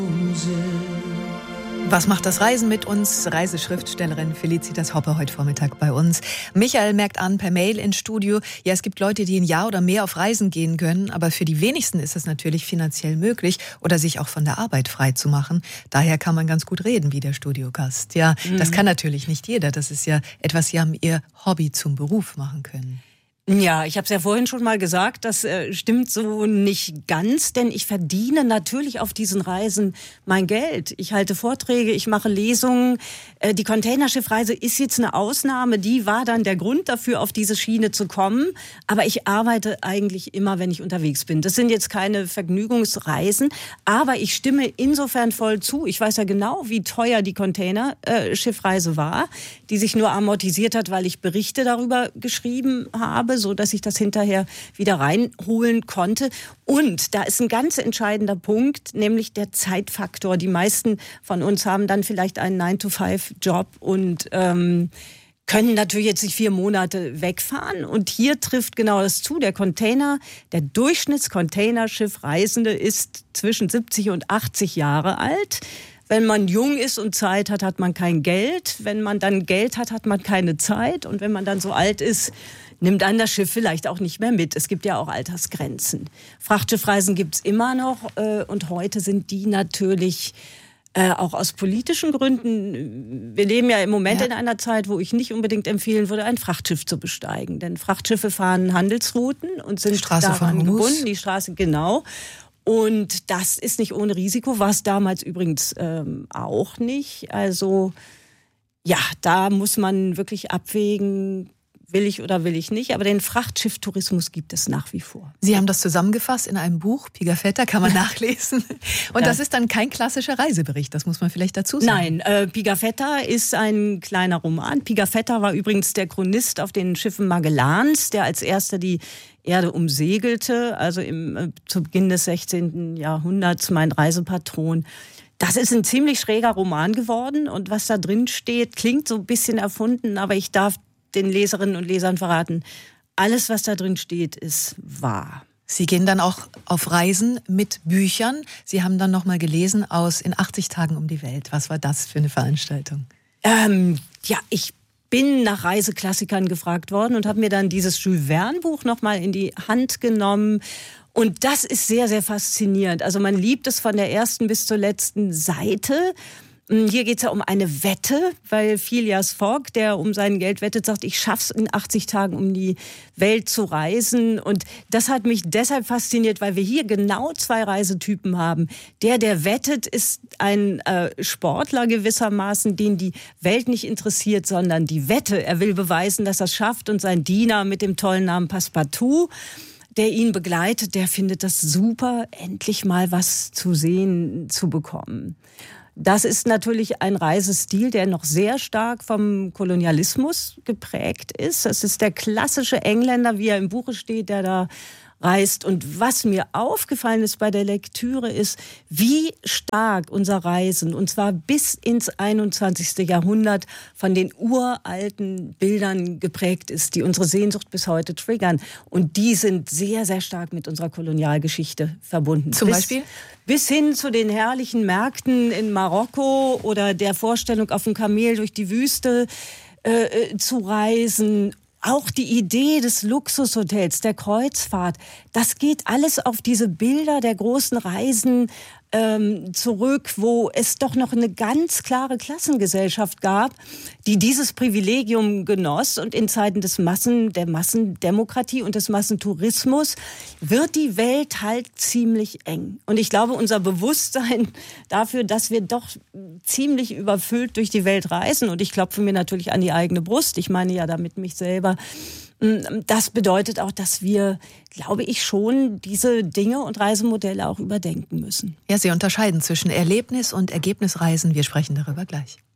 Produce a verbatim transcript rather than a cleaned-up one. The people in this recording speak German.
Was macht das Reisen mit uns? Reiseschriftstellerin Felicitas Hoppe heute Vormittag bei uns. Michael merkt an per Mail ins Studio, ja, es gibt Leute, die ein Jahr oder mehr auf Reisen gehen können, aber für die wenigsten ist es natürlich finanziell möglich oder sich auch von der Arbeit frei zu machen. Daher kann man ganz gut reden wie der Studiogast. Ja, mhm. Das kann natürlich nicht jeder. Das ist ja etwas, Sie haben Ihr Hobby zum Beruf machen können. Ja, ich habe es ja vorhin schon mal gesagt, das äh, stimmt so nicht ganz, denn ich verdiene natürlich auf diesen Reisen mein Geld. Ich halte Vorträge, ich mache Lesungen. Äh, die Containerschiffreise ist jetzt eine Ausnahme, die war dann der Grund dafür, auf diese Schiene zu kommen. Aber ich arbeite eigentlich immer, wenn ich unterwegs bin. Das sind jetzt keine Vergnügungsreisen, aber ich stimme insofern voll zu. Ich weiß ja genau, wie teuer die Containerschiffreise war, die sich nur amortisiert hat, weil ich Berichte darüber geschrieben habe, so dass ich das hinterher wieder reinholen konnte. Und da ist ein ganz entscheidender Punkt, nämlich der Zeitfaktor. Die meisten von uns haben dann vielleicht einen nine to five Job und ähm, können natürlich jetzt nicht vier Monate wegfahren. Und hier trifft genau das zu. Der Container, der Durchschnitts-Containerschiff-Reisende ist zwischen siebzig und achtzig Jahre alt. Wenn man jung ist und Zeit hat, hat man kein Geld. Wenn man dann Geld hat, hat man keine Zeit. Und wenn man dann so alt ist, nimmt einen das Schiff vielleicht auch nicht mehr mit. Es gibt ja auch Altersgrenzen. Frachtschiffreisen gibt's immer noch äh, und heute sind die natürlich äh, auch aus politischen Gründen. Wir leben ja im Moment ja. in einer Zeit, wo ich nicht unbedingt empfehlen würde, ein Frachtschiff zu besteigen. Denn Frachtschiffe fahren Handelsrouten und sind daran gebunden. Die Straße, genau. Und das ist nicht ohne Risiko, war es damals übrigens ähm, auch nicht. Also ja, da muss man wirklich abwägen, will ich oder will ich nicht. Aber den Frachtschiff-Tourismus gibt es nach wie vor. Sie haben das zusammengefasst in einem Buch, Pigafetta, kann man nachlesen. Und ja. das ist dann kein klassischer Reisebericht, das muss man vielleicht dazu sagen. Nein, äh, Pigafetta ist ein kleiner Roman. Pigafetta war übrigens der Chronist auf den Schiffen Magellans, der als erster die Erde umsegelte, also im, äh, zu Beginn des sechzehnten Jahrhunderts, mein Reisepatron. Das ist ein ziemlich schräger Roman geworden und was da drin steht, klingt so ein bisschen erfunden, aber ich darf den Leserinnen und Lesern verraten, alles, was da drin steht, ist wahr. Sie gehen dann auch auf Reisen mit Büchern. Sie haben dann noch mal gelesen aus In achtzig Tagen um die Welt. Was war das für eine Veranstaltung? Ähm, ja, ich bin nach Reiseklassikern gefragt worden und habe mir dann dieses Jules Verne-Buch noch mal in die Hand genommen. Und das ist sehr, sehr faszinierend. Also man liebt es von der ersten bis zur letzten Seite. Hier geht es ja um eine Wette, weil Phileas Fogg, der um sein Geld wettet, sagt, ich schaff's in achtzig Tagen um die Welt zu reisen. Und das hat mich deshalb fasziniert, weil wir hier genau zwei Reisetypen haben. Der, der wettet, ist ein äh, Sportler gewissermaßen, den die Welt nicht interessiert, sondern die Wette. Er will beweisen, dass er es schafft. Und sein Diener mit dem tollen Namen Passepartout, der ihn begleitet, der findet das super, endlich mal was zu sehen zu bekommen. Das ist natürlich ein Reisestil, der noch sehr stark vom Kolonialismus geprägt ist. Das ist der klassische Engländer, wie er im Buche steht, der da reist. Und was mir aufgefallen ist bei der Lektüre ist, wie stark unser Reisen, und zwar bis ins einundzwanzigste Jahrhundert, von den uralten Bildern geprägt ist, die unsere Sehnsucht bis heute triggern. Und die sind sehr, sehr stark mit unserer Kolonialgeschichte verbunden. Zum bis, Beispiel? Bis hin zu den herrlichen Märkten in Marokko oder der Vorstellung, auf dem Kamel durch die Wüste äh, zu reisen. Auch die Idee des Luxushotels, der Kreuzfahrt, das geht alles auf diese Bilder der großen Reisen ähm, zurück, wo es doch noch eine ganz klare Klassengesellschaft gab, die dieses Privilegium genoss. Und in Zeiten des Massen, der Massendemokratie und des Massentourismus wird die Welt halt ziemlich eng. Und ich glaube, unser Bewusstsein dafür, dass wir doch ziemlich überfüllt durch die Welt reisen, und ich klopfe mir natürlich an die eigene Brust, ich meine ja damit mich selber, das bedeutet auch, dass wir, glaube ich, schon diese Dinge und Reisemodelle auch überdenken müssen. Ja, Sie unterscheiden zwischen Erlebnis- und Ergebnisreisen. Wir sprechen darüber gleich.